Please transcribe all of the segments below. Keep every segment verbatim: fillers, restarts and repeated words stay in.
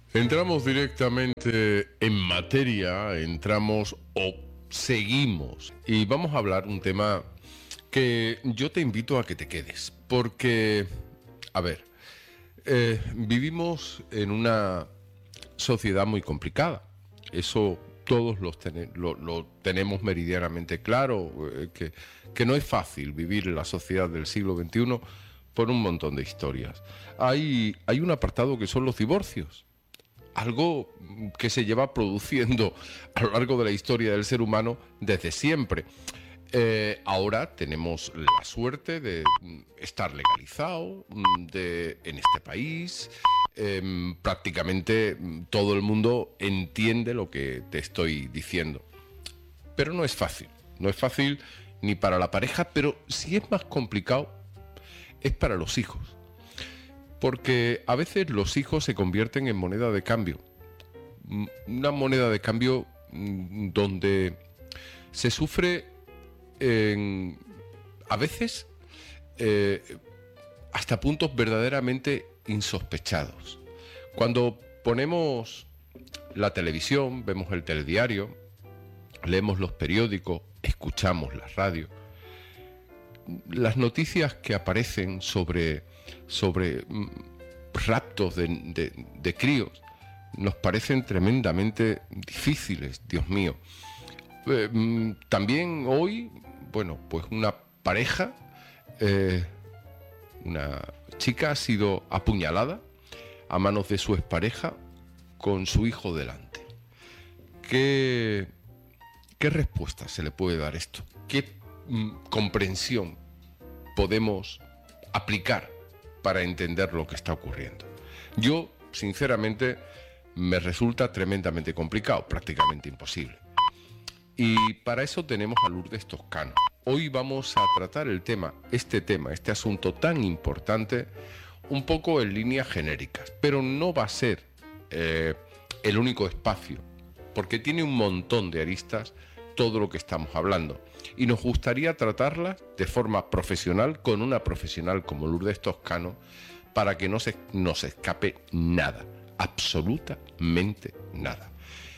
Entramos directamente en materia, entramos o seguimos y vamos a hablar un tema que yo te invito a que te quedes, porque, a ver, eh, vivimos en una sociedad muy complicada, eso todos los ten- lo, lo tenemos meridianamente claro, eh, que, que no es fácil vivir en la sociedad del siglo veintiuno por un montón de historias. Hay, hay un apartado que son los divorcios, algo que se lleva produciendo a lo largo de la historia del ser humano desde siempre. Eh, ahora tenemos la suerte de mm, estar legalizado mm, de, en este país. Eh, prácticamente mm, todo el mundo entiende lo que te estoy diciendo. Pero no es fácil. No es fácil ni para la pareja, pero si es más complicado, es para los hijos. Porque a veces los hijos se convierten en moneda de cambio. Una moneda de cambio mm, donde se sufre en, a veces eh, hasta puntos verdaderamente insospechados. Cuando ponemos la televisión, vemos el telediario, leemos los periódicos, escuchamos la radio, las noticias que aparecen sobre, sobre mm, raptos de, de, de críos nos parecen tremendamente difíciles, Dios mío. Eh, mm, también hoy, bueno, pues una pareja, eh, una chica ha sido apuñalada a manos de su expareja con su hijo delante. ¿Qué, qué respuesta se le puede dar a esto? ¿Qué mm, comprensión podemos aplicar para entender lo que está ocurriendo? Yo, sinceramente, me resulta tremendamente complicado, prácticamente imposible. Y para eso tenemos a Lourdes Toscano. Hoy vamos a tratar el tema, este tema, este asunto tan importante, un poco en líneas genéricas, pero no va a ser eh, el único espacio, porque tiene un montón de aristas todo lo que estamos hablando. Y nos gustaría tratarlas de forma profesional, con una profesional como Lourdes Toscano, para que no se nos escape nada, absolutamente nada.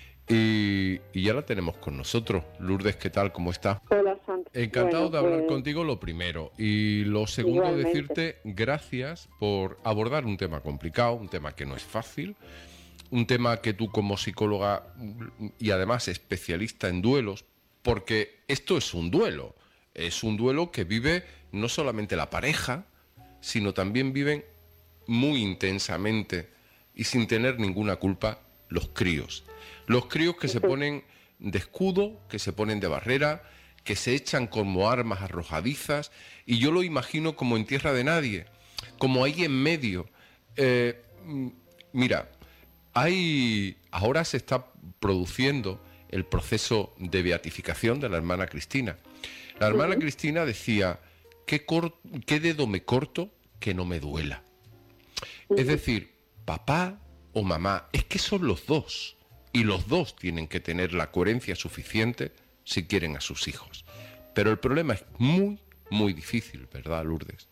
Y, y ya la tenemos con nosotros. Lourdes, ¿qué tal? ¿Cómo está? Hola, Santo. Encantado Bueno, de hablar pues, contigo, lo primero. Y lo segundo, igualmente. decirte gracias por abordar un tema complicado, un tema que no es fácil, un tema que tú como psicóloga y además especialista en duelos, porque esto es un duelo, es un duelo que vive no solamente la pareja, sino también viven muy intensamente y sin tener ninguna culpa los críos. Los críos que se ponen de escudo, que se ponen de barrera, que se echan como armas arrojadizas, y yo lo imagino como en tierra de nadie, como ahí en medio. Eh, mira, hay, ahora se está produciendo el proceso de beatificación de la hermana Cristina. La hermana Ujú. Cristina decía, ¿qué, cor- qué dedo me corto que no me duela? Es decir, papá o mamá, es que son los dos. Y los dos tienen que tener la coherencia suficiente si quieren a sus hijos. Pero el problema es muy, muy difícil, ¿verdad, Lourdes?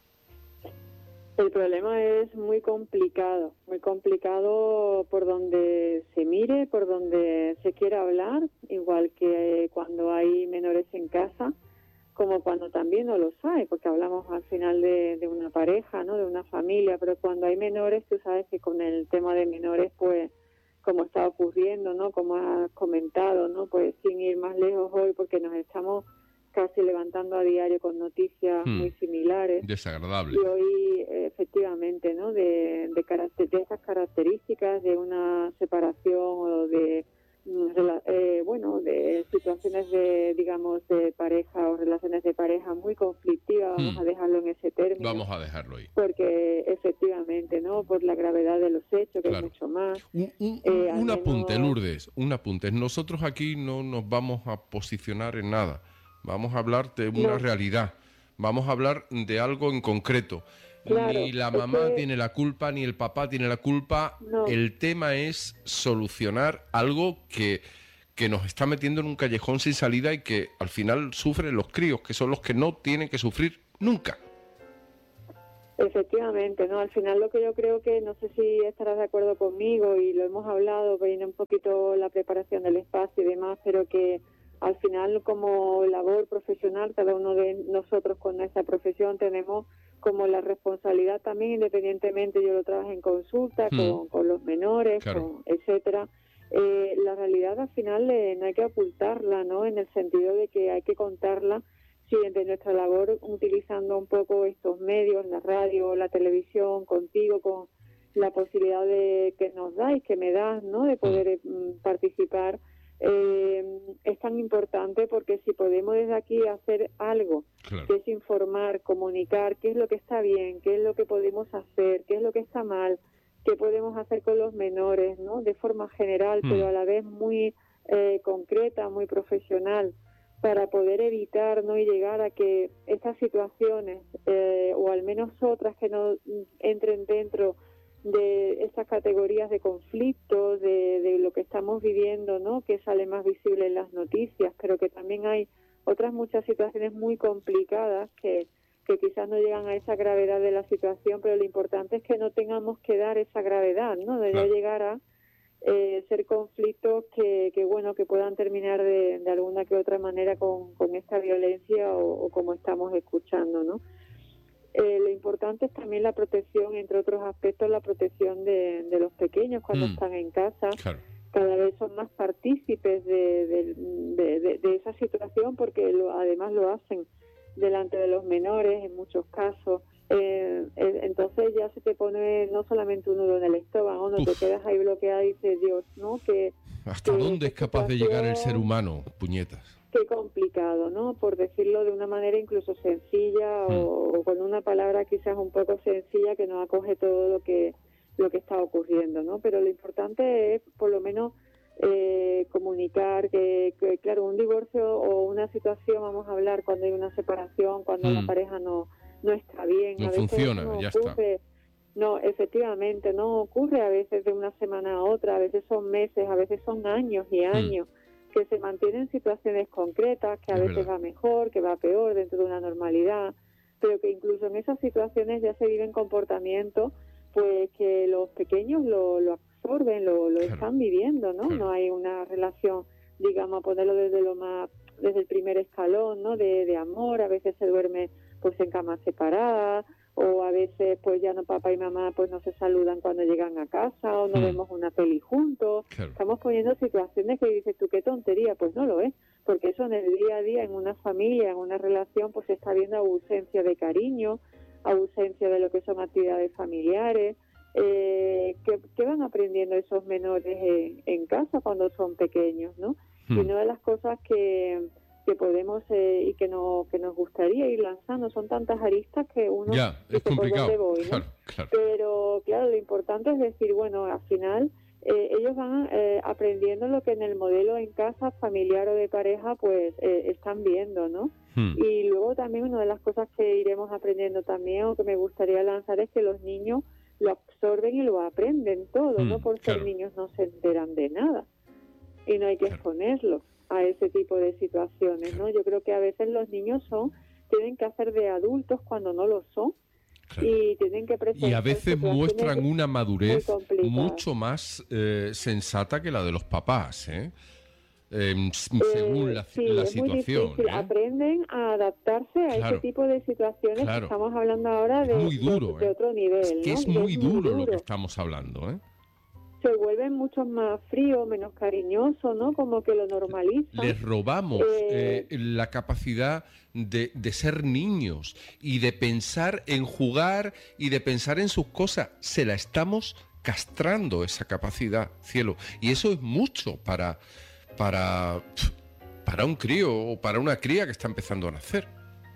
El problema es muy complicado, muy complicado por donde se mire, por donde se quiera hablar, igual que cuando hay menores en casa, como cuando también no los hay, porque hablamos al final de, de una pareja, ¿no? De una familia, pero cuando hay menores, tú sabes que con el tema de menores, pues, como está ocurriendo, ¿no? Como has comentado, ¿no? Pues sin ir más lejos hoy, porque nos estamos casi levantando a diario con noticias Hmm, muy similares. desagradable. Y hoy, eh, efectivamente, ¿no? De, de, caracter- de esas características de una separación o de, mm, rela- eh, bueno, de situaciones de, digamos, de pareja o relaciones de pareja muy conflictivas, vamos Hmm, a dejarlo en ese término, vamos a dejarlo ahí. porque efectivamente, ¿no? Por la gravedad de los hechos, que es Claro. mucho más. Un, un- Eh, al un apunte, menos, Lourdes, un apunte. Nosotros aquí no nos vamos a posicionar en nada. Vamos a hablar de una no, realidad. Vamos a hablar de algo en concreto. Ni claro, la es mamá que tiene la culpa, ni el papá tiene la culpa. no. El tema es solucionar algo que, que nos está metiendo en un callejón sin salida y que al final sufren los críos, que son los que no tienen que sufrir nunca. Efectivamente, ¿no? Al final lo que yo creo que, no sé si estarás de acuerdo conmigo y lo hemos hablado, viene un poquito la preparación del espacio y demás, pero que al final como labor profesional, cada uno de nosotros con nuestra profesión tenemos como la responsabilidad también, independientemente yo lo trabajo en consulta, mm. con, con los menores, claro. con, etcétera. Eh, la realidad al final eh, no hay que ocultarla, ¿no? En el sentido de que hay que contarla. Sí, de nuestra labor, utilizando un poco estos medios, la radio, la televisión, contigo, con la posibilidad de que nos dais, que me das, ¿no? De poder eh, participar, eh, es tan importante porque si podemos desde aquí hacer algo, claro. que es informar, comunicar qué es lo que está bien, qué es lo que podemos hacer, qué es lo que está mal, qué podemos hacer con los menores, ¿no? De forma general, mm. pero a la vez muy eh, concreta, muy profesional, para poder evitar, ¿no? Y llegar a que estas situaciones, eh, o al menos otras que no entren dentro de estas categorías de conflictos, de, de lo que estamos viviendo, ¿no? Que sale más visible en las noticias, pero que también hay otras muchas situaciones muy complicadas que, que quizás no llegan a esa gravedad de la situación, pero lo importante es que no tengamos que dar esa gravedad, ¿no? De no llegar a Eh, ser conflictos que, que bueno que puedan terminar de, de alguna que otra manera con, con esta violencia o, o como estamos escuchando, ¿no? Eh, lo importante es también la protección, entre otros aspectos, la protección de, de los pequeños cuando mm. están en casa. Claro. Cada vez son más partícipes de, de, de, de, de esa situación porque lo, además lo hacen delante de los menores en muchos casos. Eh, eh, entonces ya se te pone no solamente un nudo en el estómago, no Uf. te quedas ahí bloqueada y dices, Dios, ¿no? Que, ¿Hasta que, dónde es capaz de llegar el ser humano, puñetas? Qué complicado, ¿no? Por decirlo de una manera incluso sencilla mm. o, o con una palabra quizás un poco sencilla que no acoge todo lo que lo que está ocurriendo, ¿no? Pero lo importante es por lo menos eh, comunicar que, que, claro, un divorcio o una situación, vamos a hablar cuando hay una separación, cuando mm. la pareja no no está bien, no a veces funciona, no ya ocurre, está. No, efectivamente, no ocurre a veces de una semana a otra, a veces son meses, a veces son años y años, mm. que se mantienen situaciones concretas, que a es veces verdad. va mejor, que va peor dentro de una normalidad, pero que incluso en esas situaciones ya se viven comportamientos, pues que los pequeños lo, lo absorben, lo, lo claro. están viviendo, ¿no? Claro. No hay una relación, digamos, a ponerlo desde lo más, desde el primer escalón, ¿no? De, de amor, a veces se duerme pues en camas separadas, o a veces pues ya no papá y mamá pues no se saludan cuando llegan a casa, o no mm. vemos una peli juntos. Claro. Estamos poniendo situaciones que dices tú, qué tontería, pues no lo es, porque eso en el día a día, en una familia, en una relación, pues se está viendo ausencia de cariño, ausencia de lo que son actividades familiares, eh, que, que van aprendiendo esos menores en, en casa cuando son pequeños, ¿no? Mm. Y una de las cosas que que podemos eh, y que no que nos gustaría ir lanzando, son tantas aristas que uno ya, es complicado, voy, ¿no? claro, claro. Pero claro, lo importante es decir, bueno, al final eh, ellos van eh, aprendiendo lo que en el modelo en casa familiar o de pareja pues eh, están viendo, ¿no? Hmm. Y luego también una de las cosas que iremos aprendiendo también, o que me gustaría lanzar, es que los niños lo absorben y lo aprenden todo, hmm, ¿no? Por ser claro. niños no se enteran de nada y no hay que claro. exponerlos a ese tipo de situaciones, ¿no? Yo creo que a veces los niños son tienen que hacer de adultos cuando no lo son, claro. y tienen que presentar y a veces muestran una madurez mucho más eh, sensata que la de los papás, ¿eh? Eh, según eh, la, sí, la es situación. Muy ¿eh? Aprenden a adaptarse a claro. ese tipo de situaciones claro. que estamos hablando ahora de, muy duro, de, de ¿eh? otro nivel. Es que ¿no? es muy, duro, muy duro lo que estamos hablando, ¿eh? Se vuelven mucho más fríos, menos cariñosos, ¿no? Como que lo normalizan. Les robamos eh, eh, la capacidad de, de ser niños y de pensar en jugar y de pensar en sus cosas. Se la estamos castrando, esa capacidad, cielo. Y eso es mucho para, para, para un crío o para una cría que está empezando a nacer.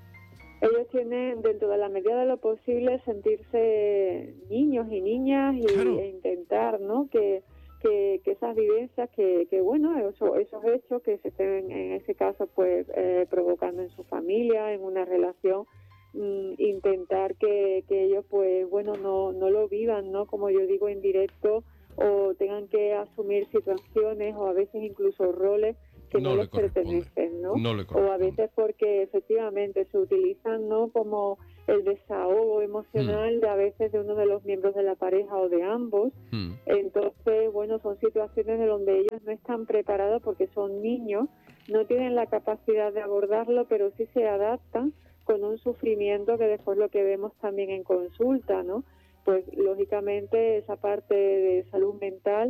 Ellos tienen, dentro de la medida de lo posible, sentirse niños y niñas y, claro. e intentar, ¿no? Que, que, que esas vivencias, que, que bueno, eso, esos hechos que se estén, en ese caso, pues, eh, provocando en su familia, en una relación, mm, intentar que, que ellos, pues, bueno, no, no lo vivan, ¿no? Como yo digo, en directo, o tengan que asumir situaciones o a veces incluso roles que no, no les pertenecen, ¿no? no o a veces porque efectivamente se utilizan, ¿no? Como el desahogo emocional Mm. de a veces de uno de los miembros de la pareja o de ambos. Mm. Entonces, bueno, son situaciones de donde ellos no están preparados porque son niños, no tienen la capacidad de abordarlo, pero sí se adaptan con un sufrimiento que después lo que vemos también en consulta, ¿no? Pues lógicamente esa parte de salud mental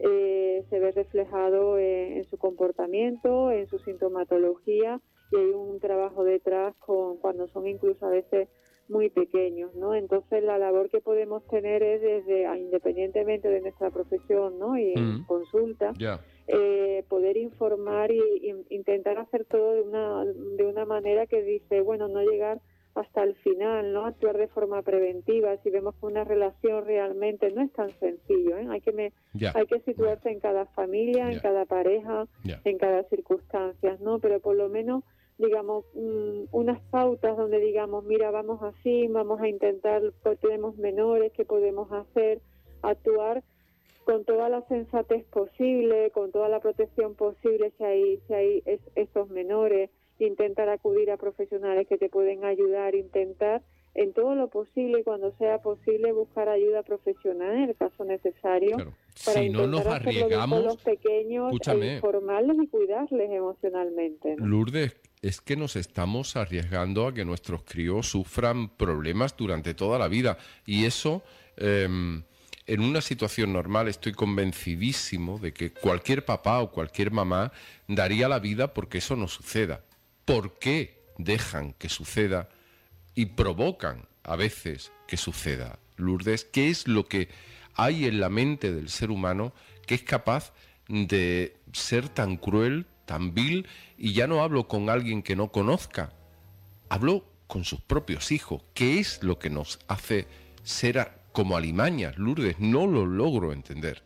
eh, se ve reflejado en, en su comportamiento, en su sintomatología, y hay un trabajo detrás con cuando son incluso a veces muy pequeños, ¿no? Entonces la labor que podemos tener es desde, independientemente de nuestra profesión, ¿no? Y en Mm. consulta, Ya. eh, poder informar y, y intentar hacer todo de una de una manera que dice, bueno, no llegar hasta el final, ¿no? Actuar de forma preventiva. Si vemos que una relación realmente no es tan sencillo, ¿eh? Hay que me, Ya. hay que situarse en cada familia, Ya. en cada pareja, Ya. en cada circunstancia, ¿no? Pero por lo menos, digamos, mm, unas pautas donde digamos, mira, vamos así, vamos a intentar, pues tenemos menores, ¿qué podemos hacer? Actuar con toda la sensatez posible, con toda la protección posible si hay, si hay es, estos menores, intentar acudir a profesionales que te pueden ayudar, intentar en todo lo posible y cuando sea posible buscar ayuda profesional en el caso necesario. Claro. Para Si no nos intentar hacerlo bien con los arriesgamos, pequeños e escúchame, informarles y cuidarles emocionalmente, ¿no? Lourdes, es que nos estamos arriesgando a que nuestros críos sufran problemas durante toda la vida. Y eso, eh, en una situación normal, estoy convencidísimo de que cualquier papá o cualquier mamá daría la vida porque eso no suceda. ¿Por qué dejan que suceda y provocan a veces que suceda? Lourdes, ¿qué es lo que hay en la mente del ser humano que es capaz de ser tan cruel, tan vil? Y ya no hablo con alguien que no conozca, hablo con sus propios hijos. ¿Qué es lo que nos hace ser a- como alimañas, Lourdes? No lo logro entender.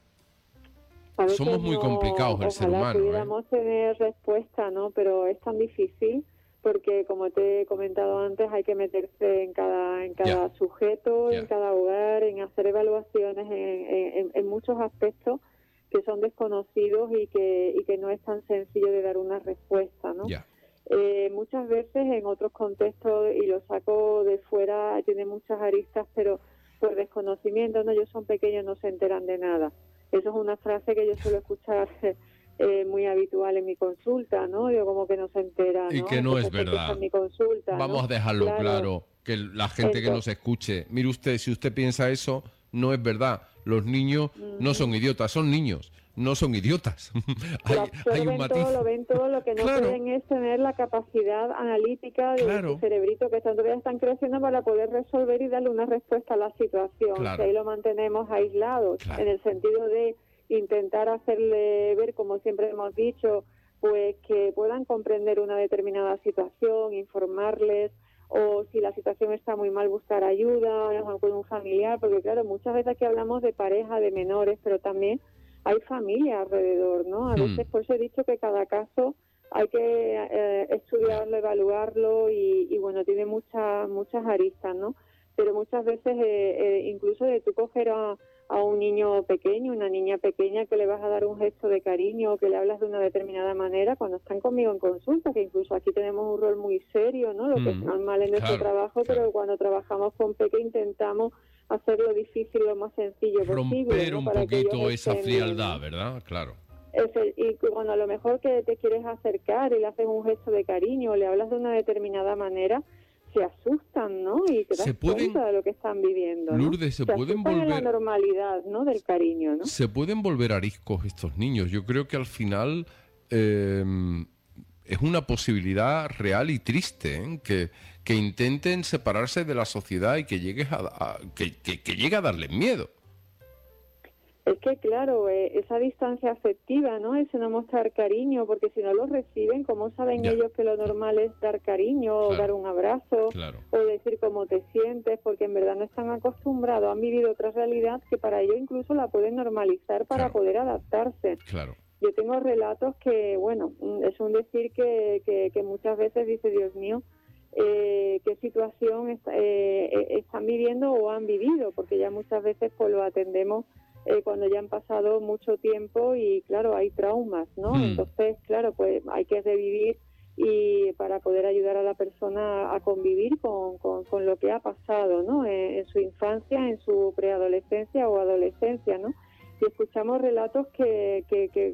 A veces Somos muy no, complicados el ser ojalá humano, ¿eh? pudiéramos tener respuesta, ¿no? Pero es tan difícil porque, como te he comentado antes, hay que meterse en cada en cada Ya. sujeto, Ya. en cada hogar, en hacer evaluaciones en, en, en muchos aspectos que son desconocidos y que y que no es tan sencillo de dar una respuesta, ¿no? Ya. Eh, muchas veces en otros contextos, y lo saco de fuera, tiene muchas aristas, pero por desconocimiento, no, ellos son pequeños, no se enteran de nada. Eso es una frase que yo suelo escuchar eh, muy habitual en mi consulta, ¿no? Yo como que no se entera, Y ¿no? que no Entonces es se escucha verdad. en mi consulta, Vamos ¿no? a dejarlo Claro. claro, que la gente que nos Entonces, escuche, mire usted, si usted piensa eso, no es verdad. Los niños no son ujú. idiotas, son niños, no son idiotas. Lo hay, hay un absorben matiz. todo, lo ven todo, lo que no Claro, pueden es tener la capacidad analítica de su claro, cerebrito, que están, todavía están creciendo para poder resolver y darle una respuesta a la situación. Si claro, ahí lo mantenemos aislados, en claro. el sentido de intentar hacerle ver, como siempre hemos dicho, pues que puedan comprender una determinada situación, informarles, o si la situación está muy mal, buscar ayuda, a lo mejor con un familiar, porque claro, muchas veces aquí hablamos de pareja, de menores, pero también hay familia alrededor, ¿no? A Hmm, veces, por eso he dicho que cada caso hay que eh, ya, estudiarlo, evaluarlo y, y, bueno, tiene muchas muchas aristas, ¿no? Pero muchas veces, eh, eh, incluso de tú coger a, a un niño pequeño, una niña pequeña, que le vas a dar un gesto de cariño, que le hablas de una determinada manera, cuando están conmigo en consulta, que incluso aquí tenemos un rol muy serio, ¿no? Lo que es hmm, normal en nuestro claro, trabajo, claro. pero cuando trabajamos con peque intentamos hacerlo difícil lo más sencillo posible, Romper ¿no? un Para que ellos poquito esa estén bien, frialdad, ¿no? ¿verdad? Claro. Ese- y cuando a lo mejor que te quieres acercar y le haces un gesto de cariño o le hablas de una determinada manera, se asustan, ¿no? Y te das Se pueden, cuenta de lo que están viviendo, ¿no? Lourdes, se Se pueden asustan en la volver, normalidad, ¿no? Del cariño, ¿no? se pueden volver ariscos estos niños. Yo creo que al final eh, es una posibilidad real y triste, ¿eh? que, que intenten separarse de la sociedad y que llegues a, a- que, que, que llegue a darles miedo. Es que, claro, eh, esa distancia afectiva, ¿no? Ese no mostrar cariño, porque si no lo reciben, ¿cómo saben Ya, ellos que lo normal es dar cariño o dar claro, un abrazo claro, o decir cómo te sientes? Porque en verdad no están acostumbrados, han vivido otra realidad que para ellos incluso la pueden normalizar para claro, poder adaptarse. claro. Yo tengo relatos que, bueno, mm, es un decir que, que, que muchas veces dice, Dios mío, eh, qué situación est- eh, eh, están viviendo o han vivido, porque ya muchas veces pues lo atendemos eh, cuando ya han pasado mucho tiempo y claro, hay traumas, ¿no? Hmm, Entonces, claro, pues hay que revivir y para poder ayudar a la persona a convivir con, con, con lo que ha pasado, ¿no? En, en su infancia, en su preadolescencia o adolescencia, ¿no? Y escuchamos relatos que, que, que